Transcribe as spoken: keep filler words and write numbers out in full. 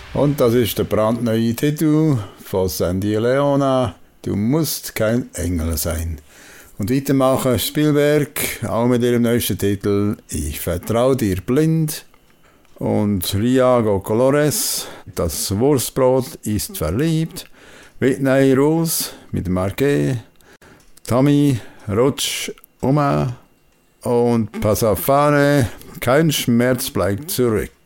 Und das ist der brandneue Titel von Sandy Leona, «Du musst kein Engel sein». Und weitermachen Spielberg, auch mit ihrem neuesten Titel «Ich vertraue dir blind». Und Riago Colores, «Das Wurstbrot ist verliebt». Whitney Rose mit Marquet. Tommy Rutsch Oma. Und Passafare, «Kein Schmerz bleibt zurück».